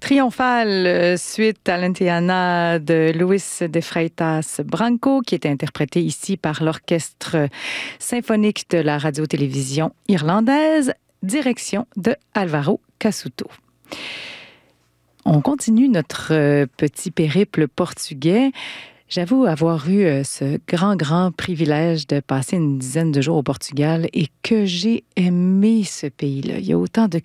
triomphale suite à l'Intiana de Luis de Freitas Branco, qui était interprété ici par l'Orchestre symphonique de la radio-télévision irlandaise, direction de Alvaro Cassuto. On continue notre petit périple portugais. J'avoue avoir eu ce grand privilège de passer une dizaine de jours au Portugal et que j'ai aimé ce pays-là. Il y a autant de